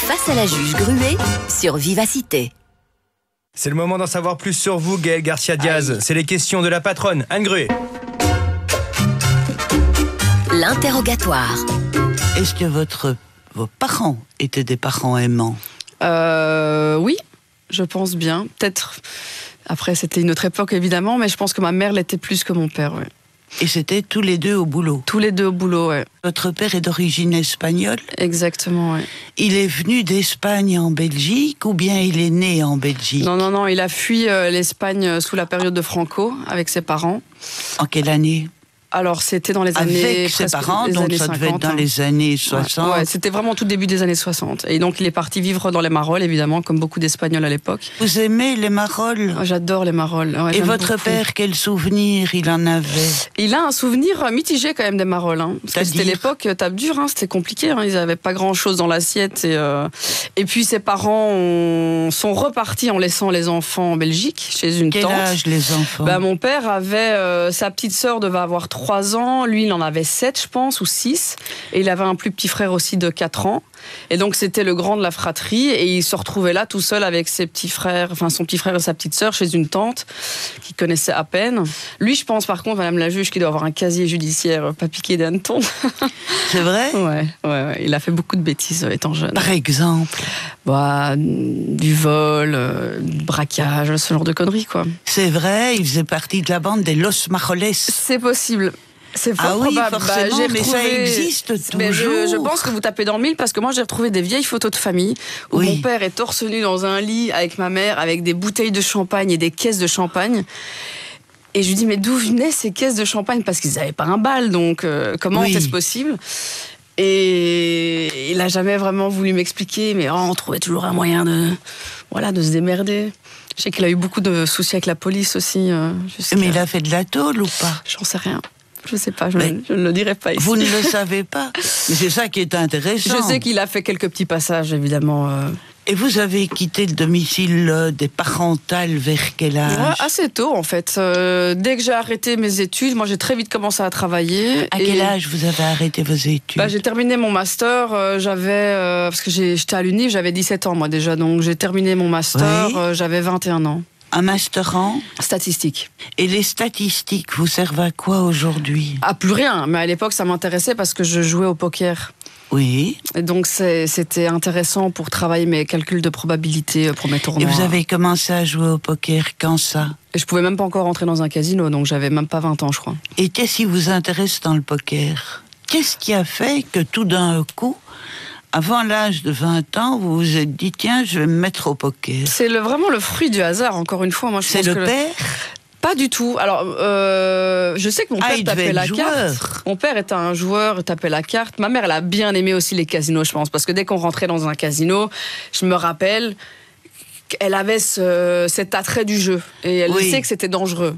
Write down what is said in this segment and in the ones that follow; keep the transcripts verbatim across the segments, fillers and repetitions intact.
Face à la juge Gruet sur Vivacité. C'est le moment d'en savoir plus sur vous, Gaël Garcia Diaz. C'est les questions de la patronne, Anne Gruet. L'interrogatoire. Est-ce que votre, vos parents étaient des parents aimants ? Euh, oui, je pense bien. Peut-être, après c'était une autre époque évidemment, mais je pense que ma mère l'était plus que mon père, ouais. Et c'était tous les deux au boulot ? Tous les deux au boulot, ouais. Votre père est d'origine espagnole ? Exactement, ouais. Il est venu d'Espagne en Belgique ou bien il est né en Belgique ? Non, non, non, il a fui euh, l'Espagne sous la période de Franco avec ses parents. En quelle année ? Alors, c'était dans les années... Avec ses parents, donc ça devait être dans hein. les années soixante. Ouais, ouais, c'était vraiment tout début des années soixante. Et donc, il est parti vivre dans les Marolles, évidemment, comme beaucoup d'Espagnols à l'époque. Vous aimez les Marolles ? Oh, j'adore les Marolles. Ouais, Et votre beaucoup. père, quel souvenir il en avait ? Il a un souvenir mitigé quand même des Marolles. Hein, parce que c'était l'époque tape dure, hein, c'était compliqué. Hein, ils n'avaient pas grand-chose dans l'assiette. Et, euh... et puis, ses parents ont... sont repartis en laissant les enfants en Belgique, chez une Quel tante. Quel âge, les enfants ? Bah, mon père avait... Euh, sa petite sœur devait avoir trois ans. Lui, il en avait sept, je pense, ou six. Et il avait un plus petit frère aussi de quatre ans. Et donc, c'était le grand de la fratrie. Et il se retrouvait là, tout seul, avec ses petits frères, enfin, son petit frère et sa petite sœur, chez une tante qu'il connaissait à peine. Lui, je pense, par contre, madame la juge, qu'il doit avoir un casier judiciaire pas piqué des hannetons. C'est vrai ? Ouais, ouais, ouais. Il a fait beaucoup de bêtises étant jeune. Par exemple ? Bah, du vol, euh, du braquage, ce genre de conneries, quoi. C'est vrai, il faisait partie de la bande des Los Maroles. C'est possible. C'est fort ah oui, probable. forcément, bah, j'ai mais retrouvé... ça existe toujours. Mais je, je pense que vous tapez dans le mille parce que moi j'ai retrouvé des vieilles photos de famille où oui. mon père est torse nu dans un lit avec ma mère avec des bouteilles de champagne et des caisses de champagne. Et je lui dis mais d'où venaient ces caisses de champagne parce qu'ils n'avaient pas un bal donc euh, comment oui. est-ce possible ? Et il n'a jamais vraiment voulu m'expliquer mais oh, on trouvait toujours un moyen de voilà de se démerder. Je sais qu'il a eu beaucoup de soucis avec la police aussi. Euh, mais il a fait de la tôle ou pas ? J'en sais rien. Je sais pas, je, ne, je ne le dirai pas ici. Vous ne le savez pas ? Mais c'est ça qui est intéressant. Je sais qu'il a fait quelques petits passages, évidemment. Euh... Et vous avez quitté le domicile euh, des parentales vers quel âge ? Ouais, assez tôt, en fait. Euh, dès que j'ai arrêté mes études, moi, j'ai très vite commencé à travailler. À et... quel âge vous avez arrêté vos études ? bah, j'ai terminé mon master, euh, j'avais... Euh, parce que j'ai, j'étais à l'Uni, j'avais dix-sept ans, moi, déjà. Donc, j'ai terminé mon master, oui. euh, j'avais vingt et un ans. Un master en ? Statistique. Et les statistiques vous servent à quoi aujourd'hui ? À plus rien, mais à l'époque ça m'intéressait parce que je jouais au poker. Oui. Et donc c'est, c'était intéressant pour travailler mes calculs de probabilité pour mes tournois. Et vous avez commencé à jouer au poker quand ça ? Et je pouvais même pas encore rentrer dans un casino, donc j'avais même pas vingt ans je crois. Et qu'est-ce qui vous intéresse dans le poker ? Qu'est-ce qui a fait que tout d'un coup, avant l'âge de vingt ans, vous vous êtes dit, tiens, je vais me mettre au poker. C'est le, vraiment le fruit du hasard, encore une fois. Moi, je C'est pense le que père ? Pas du tout. Alors, euh, je sais que mon père ah, tapait la joueur. carte. Mon père était un joueur, il tapait la carte. Ma mère, elle a bien aimé aussi les casinos, je pense. Parce que dès qu'on rentrait dans un casino, je me rappelle qu'elle avait ce, cet attrait du jeu. Et elle oui. sait que c'était dangereux.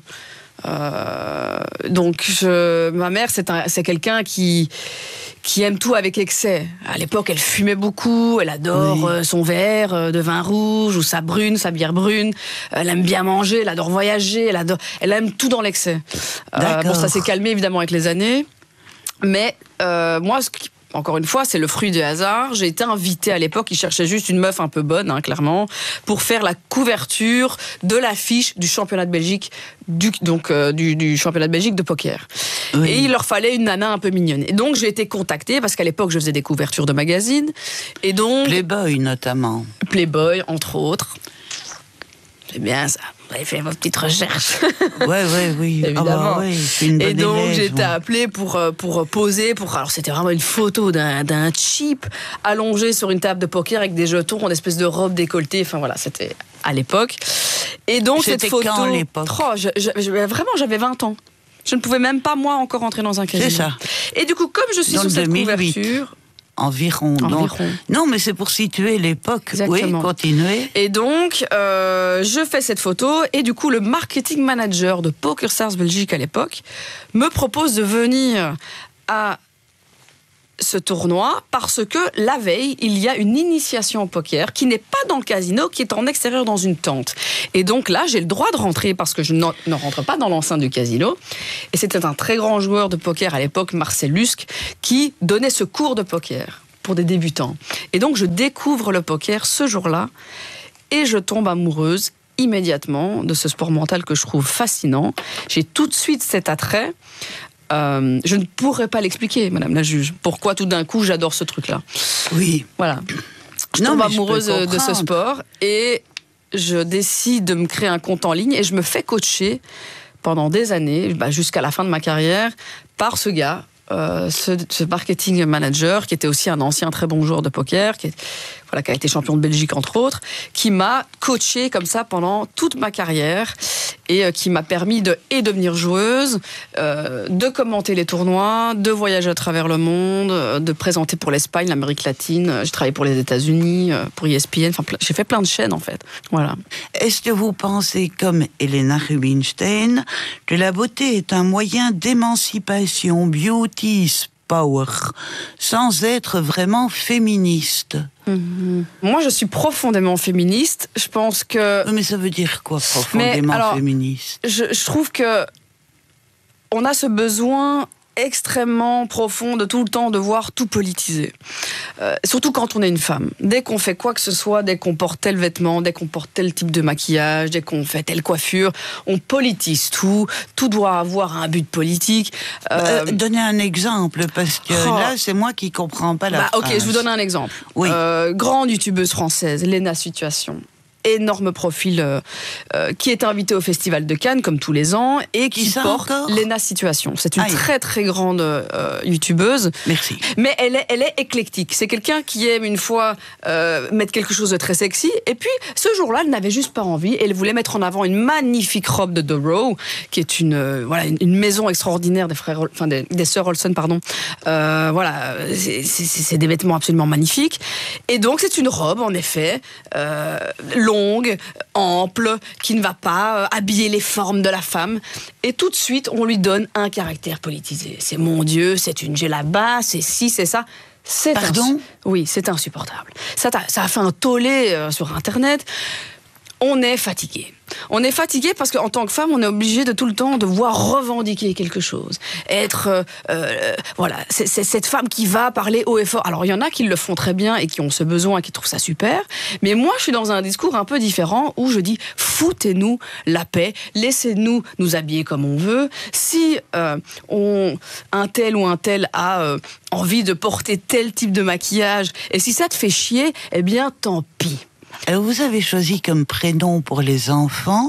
Euh, donc, je, ma mère, c'est, un, c'est quelqu'un qui... qui aime tout avec excès. À l'époque, elle fumait beaucoup, elle adore oui. euh, son verre euh, de vin rouge ou sa brune, sa bière brune. Elle aime bien manger, elle adore voyager, elle, adore, elle aime tout dans l'excès. Euh, bon, ça s'est calmé évidemment avec les années. Mais euh, moi, ce qui... encore une fois, c'est le fruit du hasard. J'ai été invitée à l'époque, ils cherchaient juste une meuf un peu bonne, hein, clairement, pour faire la couverture de l'affiche du championnat de Belgique, du, donc euh, du, du championnat de Belgique de poker. Oui. Et il leur fallait une nana un peu mignonne. Et donc j'ai été contactée parce qu'à l'époque je faisais des couvertures de magazines. Et donc Playboy notamment. Playboy entre autres. C'est bien ça. Vous avez fait vos petites recherches. Ouais, ouais, oui. Évidemment. Ah bah ouais, c'est une bonne et donc, élève, j'ai été ouais. appelée pour, pour poser. Pour, alors, c'était vraiment une photo d'un, d'un cheap allongé sur une table de poker avec des jetons, une espèce de robe décolletée. Enfin, voilà, c'était à l'époque. Et donc, c'était cette photo... quand, à l'époque oh, je, je, je, Vraiment, j'avais vingt ans. Je ne pouvais même pas, moi, encore entrer dans un casino. C'est ça. Et du coup, comme je suis dans sous cette deux mille huit. couverture... Environ. Environ. Donc, non, mais c'est pour situer l'époque. Exactement. Oui, continuez. Et donc, euh, je fais cette photo et du coup, le marketing manager de PokerStars Belgique à l'époque me propose de venir à ce tournoi parce que la veille, il y a une initiation au poker qui n'est pas dans le casino, qui est en extérieur dans une tente. Et donc là, j'ai le droit de rentrer parce que je ne rentre pas dans l'enceinte du casino. Et c'était un très grand joueur de poker à l'époque, Marcel Lusque, qui donnait ce cours de poker. pour des débutants. Et donc, je découvre le poker ce jour-là et je tombe amoureuse immédiatement de ce sport mental que je trouve fascinant. J'ai tout de suite cet attrait. Euh, je ne pourrais pas l'expliquer, Madame la juge. Pourquoi tout d'un coup j'adore ce truc-là. Oui. Voilà. Je Non, tombe mais je amoureuse peux de ce comprendre. sport et je décide de me créer un compte en ligne et je me fais coacher pendant des années, bah, jusqu'à la fin de ma carrière, par ce gars. Euh, ce, ce marketing manager qui était aussi un ancien très bon joueur de poker, qui, est, voilà, qui a été champion de Belgique entre autres, qui m'a coaché comme ça pendant toute ma carrière et euh, qui m'a permis de et devenir joueuse, euh, de commenter les tournois, de voyager à travers le monde, euh, de présenter pour l'Espagne, l'Amérique latine. J'ai travaillé pour les États-Unis, euh, pour E S P N. Enfin, j'ai fait plein de chaînes en fait. Voilà. Est-ce que vous pensez, comme Elena Rubinstein, que la beauté est un moyen d'émancipation, beauty is power, sans être vraiment féministe? Mmh. Moi, je suis profondément féministe. Je pense que... Mais ça veut dire quoi, profondément Mais, alors, féministe? je, je trouve que on a ce besoin extrêmement profond de tout le temps devoir tout politiser. Euh, surtout quand on est une femme. Dès qu'on fait quoi que ce soit, dès qu'on porte tel vêtement, dès qu'on porte tel type de maquillage, dès qu'on fait telle coiffure, on politise tout. Tout doit avoir un but politique. Euh, Euh, donnez un exemple, parce que oh. là, c'est moi qui comprends pas la bah, ok, phrase. je vous donne un exemple. Oui. Euh, grande youtubeuse française, Léna Situation. Énorme profil euh, euh, qui est invitée au Festival de Cannes comme tous les ans et qui, Qui ça porte encore Léna Situation. C'est une Aïe. très très grande euh, youtubeuse. Merci. Mais elle est, elle est éclectique. C'est quelqu'un qui aime une fois euh, mettre quelque chose de très sexy. Et puis, ce jour-là, elle n'avait juste pas envie. Et elle voulait mettre en avant une magnifique robe de The Row, qui est une, euh, voilà, une, une maison extraordinaire des frères, enfin des, des sœurs Olsen, pardon. Euh, voilà, c'est, c'est, c'est des vêtements absolument magnifiques. Et donc, c'est une robe, en effet, euh, longue, ample, qui ne va pas euh, habiller les formes de la femme. Et tout de suite, on lui donne un caractère politisé. C'est mon Dieu, c'est une djellaba, c'est ci, c'est ça. C'est Pardon ? insu- Oui, c'est insupportable. Ça, t'a- ça a fait un tollé euh, sur Internet. On est fatigué. On est fatigué parce qu'en tant que femme, on est obligé de tout le temps devoir revendiquer quelque chose. Être, euh, euh, voilà, c'est, c'est cette femme qui va parler haut et fort. Alors, il y en a qui le font très bien et qui ont ce besoin, qui trouvent ça super. Mais moi, je suis dans un discours un peu différent où je dis, foutez-nous la paix, laissez-nous nous habiller comme on veut. Si euh, on, un tel ou un tel a euh, envie de porter tel type de maquillage, et si ça te fait chier, eh bien, tant pis. Alors, vous avez choisi comme prénom pour les enfants,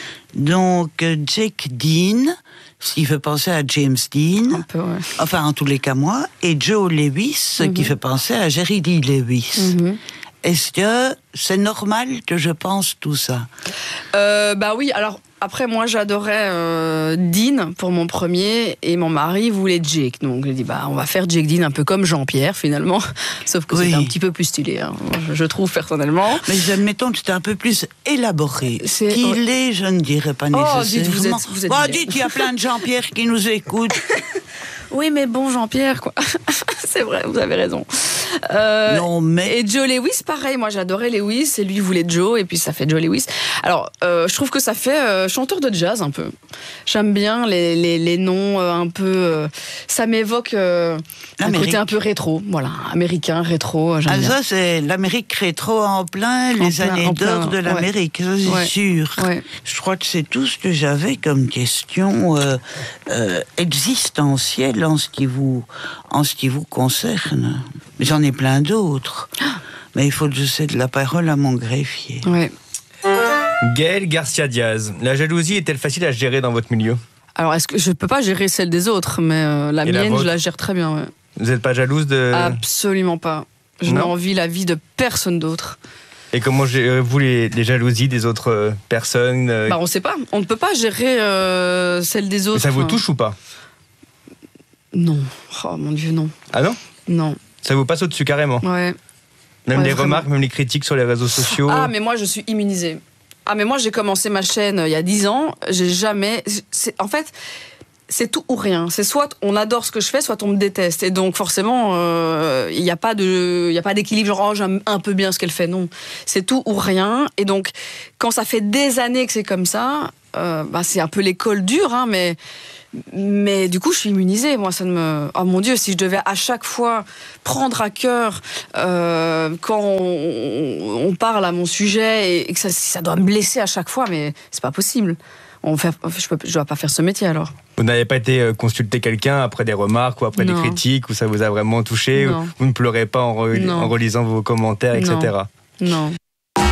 donc euh, Jake Dean, ce qui fait penser à James Dean, Un peu, ouais. enfin en tous les cas moi, et Joe Lewis, ce qui fait penser à Jerry Lee Lewis. Mhm. Est-ce que c'est normal que je pense tout ça? Euh, bah oui, alors après moi j'adorais euh, Dean pour mon premier et mon mari voulait Jake, donc j'ai dit bah on va faire Jake Dean un peu comme Jean-Pierre finalement, sauf que Oui. c'est un petit peu plus stylé, hein, je, je trouve personnellement. Mais admettons que c'est un peu plus élaboré. C'est- Qu'il est, je ne dirais pas Oh, nécessairement. dites, vous êtes- vous êtes Bon, bien. dites, il y a plein de Jean-Pierre qui nous écoutent. Oui mais bon Jean-Pierre quoi, c'est vrai, vous avez raison. Euh, Non, mais... Et Joe Lewis, pareil, moi j'adorais Lewis et lui voulait Joe et puis ça fait Joe Lewis. Alors euh, je trouve que ça fait euh, chanteur de jazz un peu. J'aime bien les, les, les noms euh, un peu... euh, ça m'évoque euh, un L'Amérique. côté un peu rétro, voilà, américain, rétro, euh, j'aime Ah, bien. ça, c'est l'Amérique rétro en plein, les plein, années en d'or plein, de l'Amérique, ça c'est Ouais. sûr. Ouais. Je crois que c'est tout ce que j'avais comme question euh, euh, existentielle en ce qui vous, en ce qui vous concerne. Mais j'en ai plein d'autres. Mais il faut que je cède la parole à mon greffier. Ouais. Gaël Garcia Diaz, la jalousie est-elle facile à gérer dans votre milieu? Alors est-ce que je peux pas gérer celle des autres, mais euh, la Et la mienne vôtre je la gère très bien. Ouais. Vous n'êtes pas jalouse de... Absolument pas. Je Non. n'envie la vie de personne d'autre. Et comment gérez-vous les, les jalousies des autres euh, personnes euh, Bah on sait pas. On ne peut pas gérer euh, celle des autres. Ça vous Enfin, touche ou pas? Non. Oh mon Dieu, non. Ah non? Non. Ça vous passe au-dessus carrément? Ouais. Même Ouais, les vraiment. remarques, même les critiques sur les réseaux sociaux? Ah, mais moi, je suis immunisée. Ah, mais moi, j'ai commencé ma chaîne euh, il y a dix ans. J'ai jamais. c'est- En fait, c'est tout ou rien. C'est soit on adore ce que je fais, soit on me déteste. Et donc, forcément, euh, il n'y a pas de, il y a pas d'équilibre. Genre, oh, j'aime un peu bien ce qu'elle fait. Non. C'est tout ou rien. Et donc, quand ça fait des années que c'est comme ça, euh, bah, c'est un peu l'école dure, hein, mais, mais du coup, je suis immunisée. Moi, ça ne me... Oh mon Dieu, si je devais à chaque fois prendre à cœur euh, quand on, on parle à mon sujet et, et que ça, ça doit me blesser à chaque fois, mais c'est pas possible. On fait, je ne dois pas faire ce métier alors. Vous n'avez pas été consulter quelqu'un après des remarques ou après non. des critiques où ça vous a vraiment touché? Non. Vous ne pleurez pas en, re- en relisant vos commentaires, et cetera. Non. non.